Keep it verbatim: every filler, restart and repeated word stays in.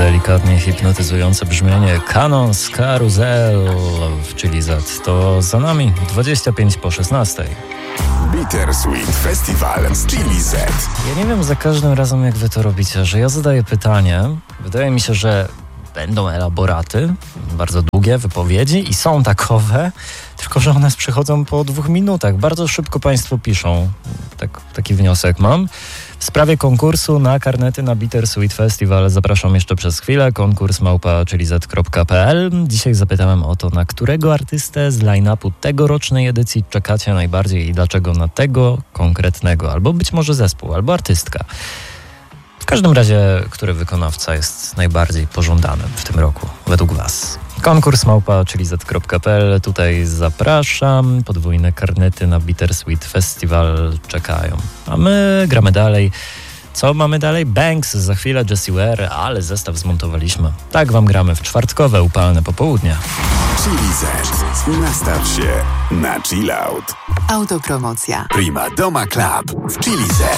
delikatnie hipnotyzujące brzmienie Canons Carousel w Chili Z. To za nami dwadzieścia pięć po szesnastej. Bittersweet Festival z Chili Z. Ja nie wiem za każdym razem, jak wy to robicie, że ja zadaję pytanie. Wydaje mi się, że będą elaboraty, bardzo długie wypowiedzi i są takowe, tylko że one przychodzą po dwóch minutach. Bardzo szybko państwo piszą. Tak, taki wniosek mam. W sprawie konkursu na karnety na Bittersweet Festival zapraszam jeszcze przez chwilę. Konkurs małpa chili z kropka p l. Dzisiaj zapytałem o to, na którego artystę z line-upu tegorocznej edycji czekacie najbardziej i dlaczego na tego konkretnego, albo być może zespół, albo artystka. W każdym razie, który wykonawca jest najbardziej pożądany w tym roku, według was? Konkurs małpa chili z kropka p l. Tutaj zapraszam. Podwójne karnety na Bittersweet Festival czekają. A my gramy dalej. Co mamy dalej? Banks, za chwilę Jessie Ware, ale zestaw zmontowaliśmy. Tak wam gramy w czwartkowe, upalne popołudnie. Chili Z. Nastaw się na chill out. Autopromocja. Prima Doma Club w Chili Z.